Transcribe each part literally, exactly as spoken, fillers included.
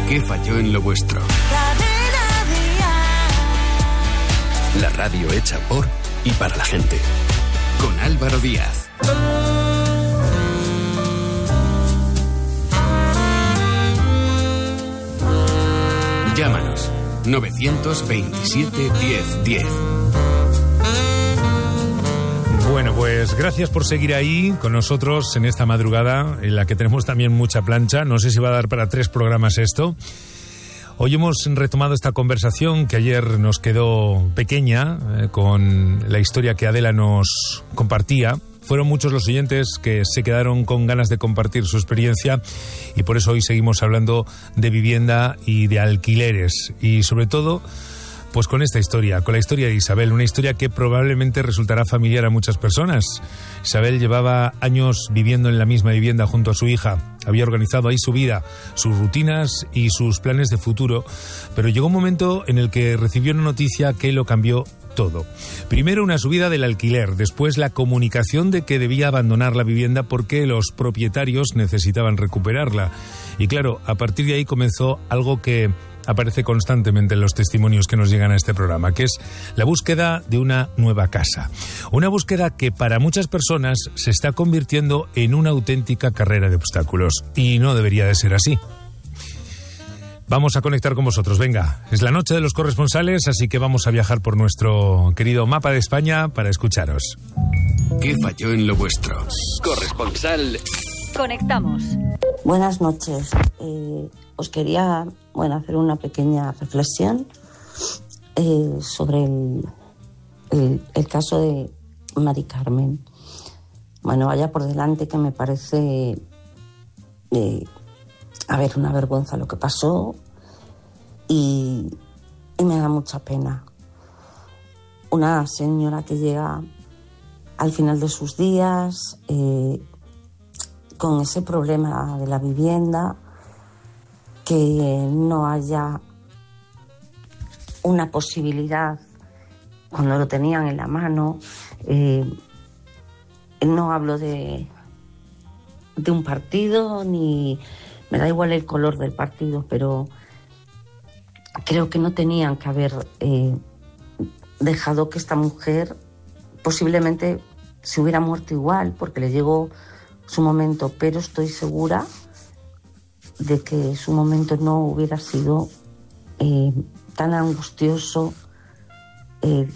¿Qué falló en lo vuestro? La radio hecha por y para la gente. Con Álvaro Díaz. Llámanos novecientos veintisiete diez diez. Bueno, pues gracias por seguir ahí con nosotros en esta madrugada, en la que tenemos también mucha plancha. No sé si va a dar para tres programas esto. Hoy hemos retomado esta conversación que ayer nos quedó pequeña, eh, con la historia que Adela nos compartía. Fueron muchos los oyentes que se quedaron con ganas de compartir su experiencia y por eso hoy seguimos hablando de vivienda y de alquileres. Y sobre todo, pues con esta historia, con la historia de Isabel, una historia que probablemente resultará familiar a muchas personas. Isabel llevaba años viviendo en la misma vivienda junto a su hija. Había organizado ahí su vida, sus rutinas y sus planes de futuro, pero llegó un momento en el que recibió una noticia que lo cambió todo. Primero una subida del alquiler, después la comunicación de que debía abandonar la vivienda porque los propietarios necesitaban recuperarla. Y claro, a partir de ahí comenzó algo que aparece constantemente en los testimonios que nos llegan a este programa, que es la búsqueda de una nueva casa. Una búsqueda que para muchas personas se está convirtiendo en una auténtica carrera de obstáculos. Y no debería de ser así. Vamos a conectar con vosotros, venga. Es la noche de los corresponsales, así que vamos a viajar por nuestro querido mapa de España para escucharos. ¿Qué falló en lo vuestro? Corresponsal. Conectamos. Buenas noches. Eh, os quería, bueno, hacer una pequeña reflexión eh, sobre el, el, el caso de Mari Carmen. Bueno, vaya por delante que me parece, eh, a ver, una vergüenza lo que pasó y, y me da mucha pena. Una señora que llega al final de sus días eh, con ese problema de la vivienda, que no haya una posibilidad cuando lo tenían en la mano. Eh, no hablo de, de un partido, ni me da igual el color del partido, pero creo que no tenían que haber eh, dejado que esta mujer posiblemente se hubiera muerto igual, porque le llegó su momento, pero estoy segura de que su momento no hubiera sido eh, tan angustioso. Eh,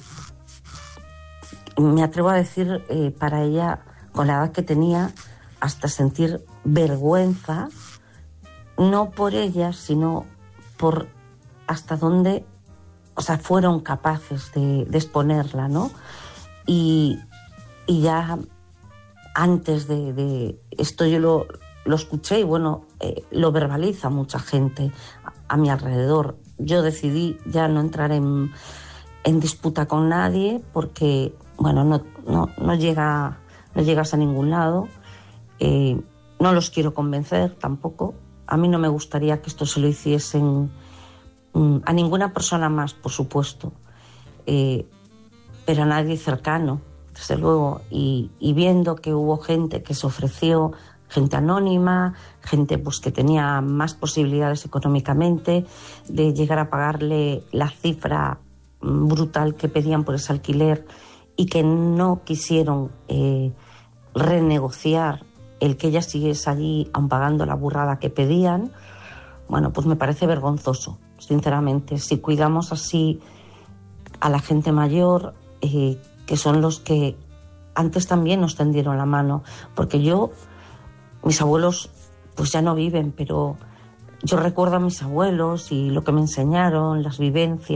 me atrevo a decir, eh, para ella, con la edad que tenía, hasta sentir vergüenza, no por ella, sino por hasta dónde, o sea, fueron capaces de, de exponerla, ¿no? Y, y ya antes de, de esto yo lo, lo escuché y bueno, eh, lo verbaliza mucha gente a, a mi alrededor. Yo decidí ya no entrar en, en disputa con nadie porque, bueno, no, no, no, llega, no llegas a ningún lado. Eh, no los quiero convencer tampoco. A mí no me gustaría que esto se lo hiciesen mm, a ninguna persona más, por supuesto, eh, pero a nadie cercano, desde luego. Y, y viendo que hubo gente que se ofreció, gente anónima, gente pues que tenía más posibilidades económicamente de llegar a pagarle la cifra brutal que pedían por ese alquiler y que no quisieron eh, renegociar el que ella siguiese allí aun pagando la burrada que pedían, bueno, pues me parece vergonzoso, sinceramente. Si cuidamos así a la gente mayor, eh, que son los que antes también nos tendieron la mano, porque yo, mis abuelos pues ya no viven, pero yo recuerdo a mis abuelos y lo que me enseñaron, las vivencias.